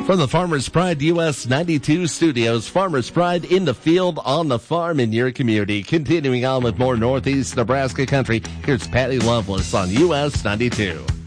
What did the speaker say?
From the Farmers Pride US 92 studios, Farmers Pride in the field, on the farm, in your community. Continuing on with more Northeast Nebraska country, here's Patty Loveless on US 92.